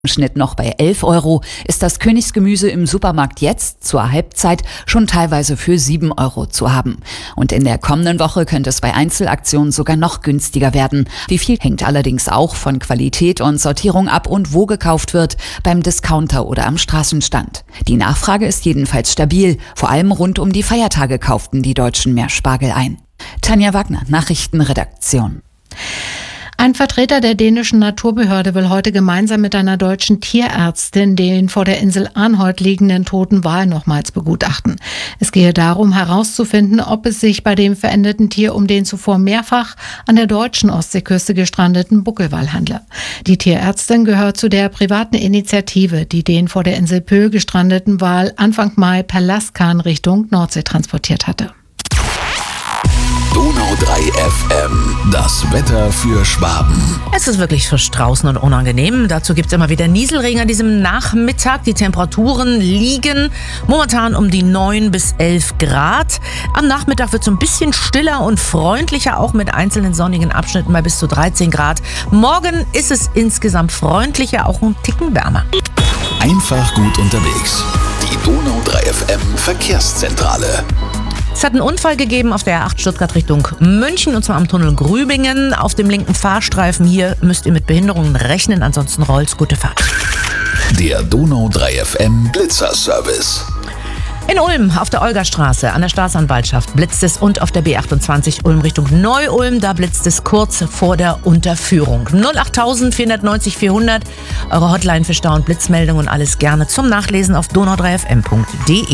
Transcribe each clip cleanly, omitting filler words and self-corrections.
Im Schnitt noch bei 11 €, ist das Königsgemüse im Supermarkt jetzt zur Halbzeit schon teilweise für 7 € zu haben. Und in der kommenden Woche könnte es bei Einzelaktionen sogar noch günstiger werden. Wie viel hängt allerdings auch von Qualität und Sortierung ab und wo gekauft wird, beim Discounter oder am Straßenstand. Die Nachfrage ist jedenfalls stabil. Vor allem rund um die Feiertage kauften die Deutschen mehr Spargel ein. Tanja Wagner, Nachrichtenredaktion. Ein Vertreter der dänischen Naturbehörde will heute gemeinsam mit einer deutschen Tierärztin den vor der Insel Arnholt liegenden toten Wal nochmals begutachten. Es gehe darum, herauszufinden, ob es sich bei dem verendeten Tier um den zuvor mehrfach an der deutschen Ostseeküste gestrandeten Buckelwal handle. Die Tierärztin gehört zu der privaten Initiative, die den vor der Insel Pö gestrandeten Wal Anfang Mai per Laskan Richtung Nordsee transportiert hatte. Donau 3 FM, das Wetter für Schwaben. Es ist wirklich frisch draußen und unangenehm. Dazu gibt es immer wieder Nieselregen an diesem Nachmittag. Die Temperaturen liegen momentan um die 9 bis 11 Grad. Am Nachmittag wird es so ein bisschen stiller und freundlicher, auch mit einzelnen sonnigen Abschnitten bei bis zu 13 Grad. Morgen ist es insgesamt freundlicher, auch ein Ticken wärmer. Einfach gut unterwegs. Die Donau 3 FM Verkehrszentrale. Es hat einen Unfall gegeben auf der A8 Stuttgart Richtung München, und zwar am Tunnel Grübingen. Auf dem linken Fahrstreifen hier müsst ihr mit Behinderungen rechnen, ansonsten rollt's. Gute Fahrt. Der Donau 3 FM Blitzerservice. In Ulm auf der Olgastraße an der Staatsanwaltschaft blitzt es, und auf der B28 Ulm Richtung Neu-Ulm, da blitzt es kurz vor der Unterführung. 08000 490 400, eure Hotline für Stau- und Blitzmeldungen, und alles gerne zum Nachlesen auf donau3fm.de.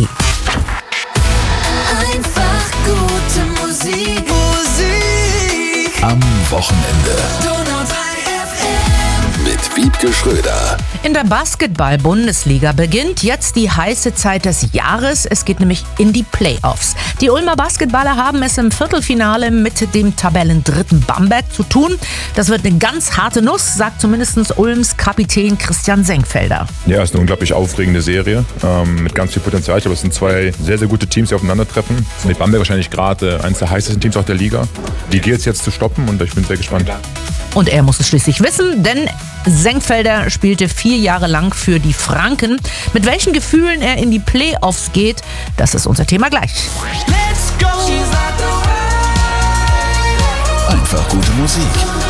Einfach gute Musik. Am Wochenende. Donau 3 FM. Mit Wiebke Schröder. In der Basketball-Bundesliga beginnt jetzt die heiße Zeit des Jahres. Es geht nämlich in die Playoffs. Die Ulmer Basketballer haben es im Viertelfinale mit dem Tabellendritten Bamberg zu tun. Das wird eine ganz harte Nuss, sagt zumindest Ulms Kapitän Christian Senkfelder. Ja, es ist eine unglaublich aufregende Serie mit ganz viel Potenzial. Ich glaube, es sind zwei sehr, sehr gute Teams, die aufeinandertreffen. Die Bamberg wahrscheinlich gerade eines der heißesten Teams auch der Liga. Die gilt es jetzt zu stoppen, und ich bin sehr gespannt. Und er muss es schließlich wissen, denn Senkfelder spielte 4 Jahre lang für die Franken. Mit welchen Gefühlen er in die Playoffs geht, das ist unser Thema gleich. Let's go. Einfach gute Musik.